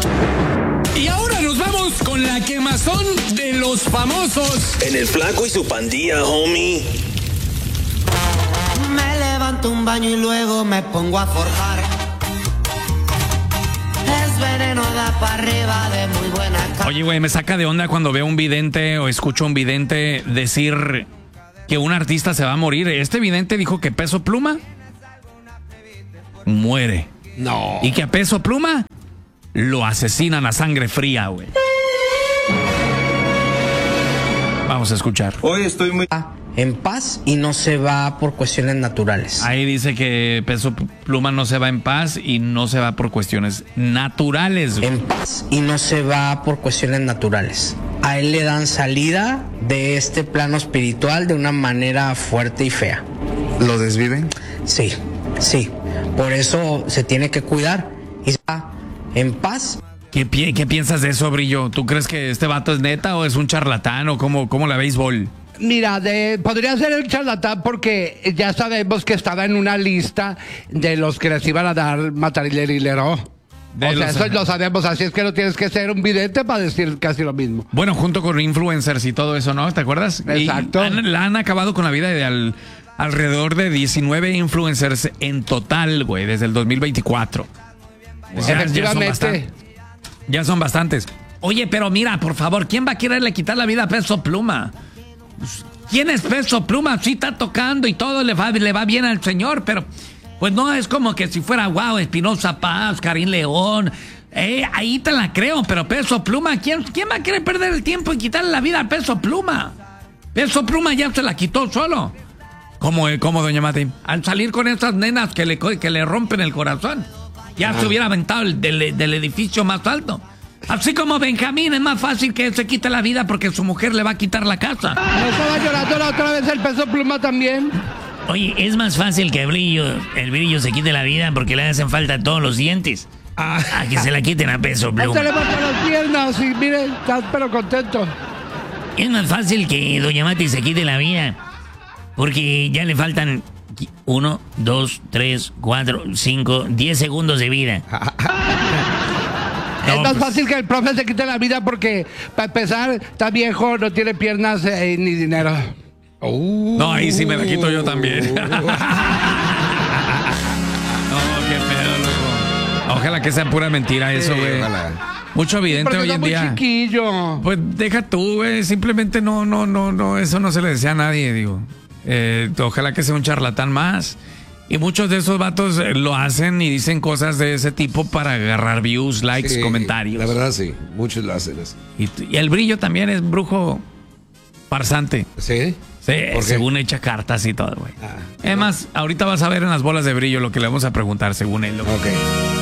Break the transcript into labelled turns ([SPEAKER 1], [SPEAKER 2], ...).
[SPEAKER 1] Y ahora nos vamos con la quemazón de los famosos.
[SPEAKER 2] En el Flaco y su pandilla, homie.
[SPEAKER 3] Me levanto un baño y luego me pongo a forjar. Es veneno, da para arriba de muy buena calidad.
[SPEAKER 4] Oye, güey, me saca de onda cuando veo un vidente o escucho a un vidente decir que un artista se va a morir. Este vidente dijo que Peso Pluma muere.
[SPEAKER 5] No.
[SPEAKER 4] Y que a Peso Pluma lo asesinan a sangre fría, güey. Vamos a escuchar.
[SPEAKER 6] Hoy estoy muy...
[SPEAKER 7] en paz y no se va por cuestiones naturales.
[SPEAKER 4] Ahí dice que Peso Pluma no se va en paz y no se va por cuestiones naturales, güey.
[SPEAKER 7] En paz y no se va por cuestiones naturales. A él le dan salida de este plano espiritual de una manera fuerte y fea.
[SPEAKER 6] ¿Lo desviven?
[SPEAKER 7] Sí, sí. Por eso se tiene que cuidar y está en paz.
[SPEAKER 4] ¿Qué piensas de eso, Brillo? ¿Tú crees que este vato es neta o es un charlatán o cómo la béisbol?
[SPEAKER 5] Mira, podría ser el charlatán porque ya sabemos que estaba en una lista de los que les iban a dar matarilero. Eso lo sabemos, así es que no tienes que ser un vidente para decir casi lo mismo.
[SPEAKER 4] Bueno, junto con influencers y todo eso, ¿no? ¿Te acuerdas?
[SPEAKER 5] Exacto.
[SPEAKER 4] Y la han acabado con la vida de alrededor de 19 influencers en total, güey, desde el 2024.
[SPEAKER 5] Efectivamente.
[SPEAKER 4] Ya son bastantes. Oye, pero mira, por favor, ¿quién va a quererle quitar la vida a Peso Pluma? ¿Quién es Peso Pluma? Sí está tocando y todo le va bien al señor, pero pues no es como que si fuera wow, Espinosa Paz, Karim León. Ahí te la creo, pero Peso Pluma, ¿quién va a querer perder el tiempo y quitarle la vida a Peso Pluma? Peso Pluma ya se la quitó solo. ¿Cómo, doña Mati? Al salir con esas nenas que le rompen el corazón, ya se hubiera aventado del edificio más alto. Así como Benjamín, es más fácil que se quite la vida porque su mujer le va a quitar la casa.
[SPEAKER 5] ¿No estaba llorando la otra vez el Peso Pluma también?
[SPEAKER 8] Oye, es más fácil que el brillo se quite la vida porque le hacen falta todos los dientes. A que se la quiten a Peso Pluma.
[SPEAKER 5] Se levanta las piernas y mire, estás pero contento.
[SPEAKER 8] Es más fácil que doña Mati se quite la vida porque ya le faltan 1, 2, 3, 4, 5, 10 segundos de vida.
[SPEAKER 5] Es más fácil que el profe se quite la vida porque, para empezar, está viejo, no tiene piernas ni dinero.
[SPEAKER 4] No, ahí sí me la quito yo también. No, qué pedo, loco. Ojalá que sea pura mentira eso, güey. Mucho evidente hoy en día.
[SPEAKER 5] Chiquillo.
[SPEAKER 4] Pues deja tú, güey. Simplemente no, eso no se le decía a nadie, digo. Ojalá que sea un charlatán más. Y muchos de esos vatos lo hacen y dicen cosas de ese tipo para agarrar views, likes,
[SPEAKER 5] Sí,
[SPEAKER 4] comentarios.
[SPEAKER 5] La verdad sí, muchos lo hacen eso.
[SPEAKER 4] Y el Brillo también es brujo farsante.
[SPEAKER 5] ¿Sí?
[SPEAKER 4] Sí, según echa cartas y todo, güey. Es más, ahorita vas a ver en las bolas de Brillo lo que le vamos a preguntar según él.
[SPEAKER 5] Ok.